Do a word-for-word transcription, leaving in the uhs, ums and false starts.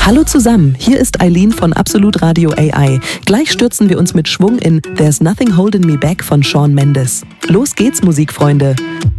Hallo zusammen, hier ist Eileen von Absolut Radio A I. Gleich stürzen wir uns mit Schwung in There's Nothing Holding Me Back von Shawn Mendes. Los geht's, Musikfreunde!